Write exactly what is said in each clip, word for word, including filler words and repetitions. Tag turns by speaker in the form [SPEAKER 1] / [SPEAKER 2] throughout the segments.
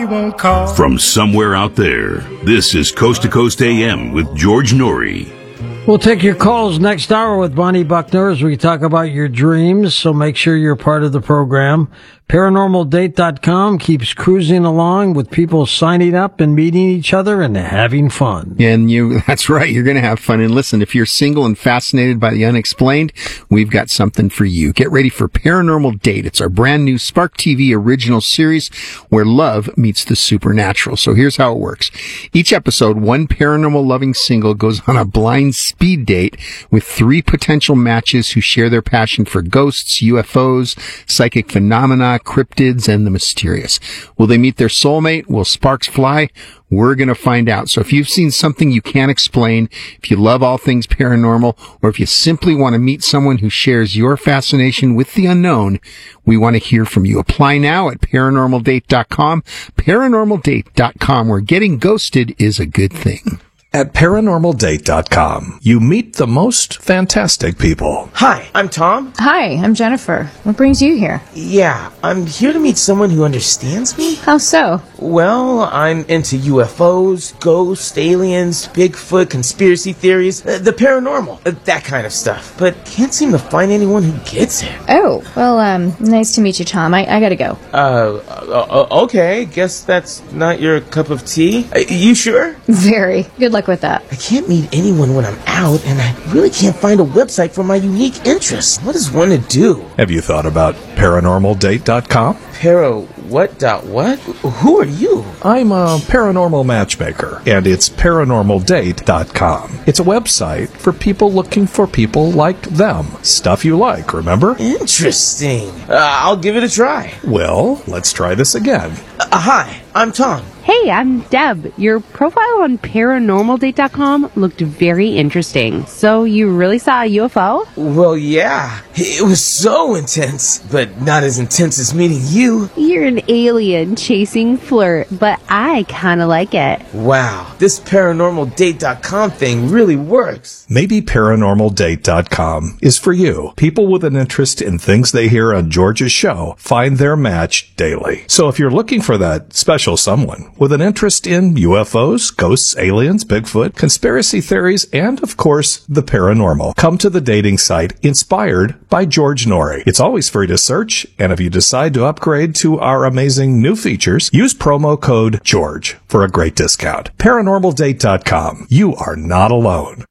[SPEAKER 1] From somewhere out there, this is Coast to Coast A M with George Norrie.
[SPEAKER 2] We'll take your calls next hour with Bonnie Buckner as we talk about your dreams, so make sure you're part of the program. Paranormal Date dot com keeps cruising along with people signing up and meeting each other and having fun.
[SPEAKER 3] And you, that's right, you're going to have fun. And listen, if you're single and fascinated by the unexplained, we've got something for you. Get ready for Paranormal Date. It's our brand new Spark T V original series where love meets the supernatural. So here's how it works. Each episode, one paranormal loving single goes on a blind speed date with three potential matches who share their passion for ghosts, U F Os, psychic phenomena, cryptids, and the mysterious. Will they meet their soulmate? Will sparks fly? We're going to find out. So if you've seen something you can't explain, if you love all things paranormal, or if you simply want to meet someone who shares your fascination with the unknown, we want to hear from you. Apply now at Paranormal Date dot com. Paranormal Date dot com, where getting ghosted is a good thing.
[SPEAKER 4] At Paranormal Date dot com, you meet the most fantastic people.
[SPEAKER 5] Hi, I'm Tom.
[SPEAKER 6] Hi, I'm Jennifer. What brings you here?
[SPEAKER 5] Yeah, I'm here to meet someone who understands me.
[SPEAKER 6] How so?
[SPEAKER 5] Well, I'm into U F Os, ghosts, aliens, Bigfoot, conspiracy theories, uh, the paranormal, uh, that kind of stuff. But can't seem to find anyone who gets it.
[SPEAKER 6] Oh, well, um, nice to meet you, Tom. I, I gotta go.
[SPEAKER 5] Uh, uh, okay, guess that's not your cup of tea. Uh, you sure?
[SPEAKER 6] Very. Good luck with that.
[SPEAKER 5] I can't meet anyone when I'm out, and I really can't find a website for my unique interests. What is one to do?
[SPEAKER 4] Have you thought about Paranormal Date dot com?
[SPEAKER 5] Para what dot what? Who are you?
[SPEAKER 4] I'm a paranormal matchmaker, and it's Paranormal Date dot com. It's a website for people looking for people like them. Stuff you like, remember?
[SPEAKER 5] Interesting. Uh, I'll give it a try.
[SPEAKER 4] Well, let's try this again.
[SPEAKER 5] Uh, hi, I'm Tom.
[SPEAKER 7] Hey, I'm Deb. Your profile on Paranormal Date dot com looked very interesting. So you really saw a U F O?
[SPEAKER 5] Well, yeah. It was so intense, but not as intense as meeting you.
[SPEAKER 7] You're an alien chasing flirt, but I kind of like it.
[SPEAKER 5] Wow, this Paranormal Date dot com thing really works.
[SPEAKER 4] Maybe Paranormal Date dot com is for you. People with an interest in things they hear on George's show find their match daily. So if you're looking for that special someone with an interest in U F Os, ghosts, aliens, Bigfoot, conspiracy theories, and, of course, the paranormal, come to the dating site inspired by George Norrie. It's always free to search, and if you decide to upgrade to our amazing new features, use promo code GEORGE for a great discount. Paranormal Date dot com. You are not alone.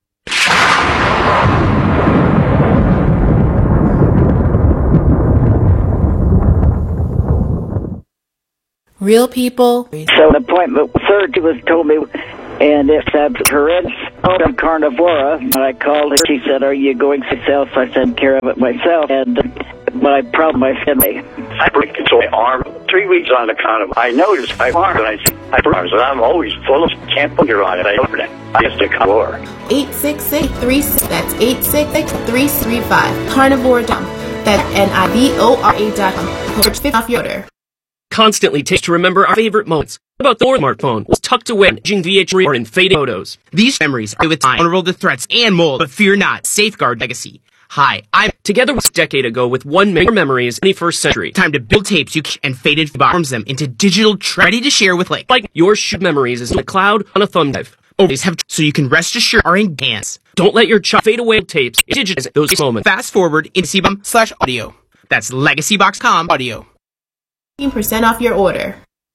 [SPEAKER 8] Real people.
[SPEAKER 9] So an appointment with surgery was told me, and it's horrendous. I'm carnivora, and I called her. She said, "Are you going yourself?" I said, "Take care of it myself." And my problem, I said,
[SPEAKER 10] I break into my arm three weeks on the count of. I noticed my arm, and I said, "I arms, and I'm always full of can't put your on it." I opened it. I just took floor.
[SPEAKER 8] Eight six six three six. That's eight six six three three five. Carnivore dot com. That's N I V O R A dot com. Purchase off your order.
[SPEAKER 11] Constantly takes to remember our favorite moments. About the smartphone was tucked away in aging V H S or in fading photos. These memories are with time, vulnerable to threats and mold, but fear not, safeguard legacy. Hi, I'm together with a decade ago with one million memories in the twenty-first century. Time to build tapes you and faded bombs them into digital tra- ready to share with like like your shoot memories is in the cloud on a thumb drive. Always have so you can rest assured are in hands. Don't let your child fade away with tapes. Digitize those moments. Fast forward in legacybox slash audio. That's legacybox dot com audio.
[SPEAKER 8] fifteen percent off your order.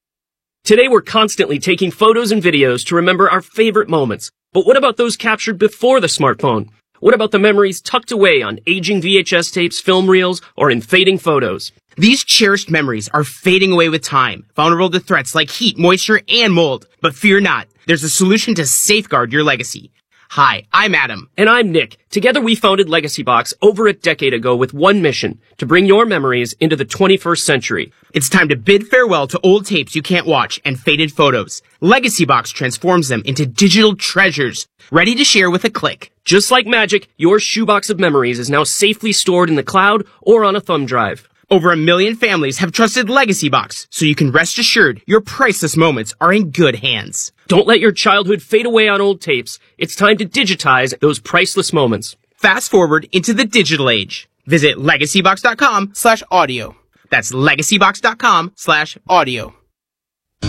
[SPEAKER 11] Today we're constantly taking photos and videos to remember our favorite moments. But what about those captured before the smartphone? What about the memories tucked away on aging V H S tapes, film reels, or in fading photos? These cherished memories are fading away with time, vulnerable to threats like heat, moisture, and mold. But fear not, there's a solution to safeguard your legacy. Hi, I'm Adam. And I'm Nick. Together we founded LegacyBox over a decade ago with one mission, to bring your memories into the twenty-first century. It's time to bid farewell to old tapes you can't watch and faded photos. LegacyBox transforms them into digital treasures, ready to share with a click. Just like magic, your shoebox of memories is now safely stored in the cloud or on a thumb drive. Over a million families have trusted LegacyBox, so you can rest assured your priceless moments are in good hands. Don't let your childhood fade away on old tapes. It's time to digitize those priceless moments. Fast forward into the digital age. Visit legacybox dot com slash audio. That's legacybox dot com slash audio.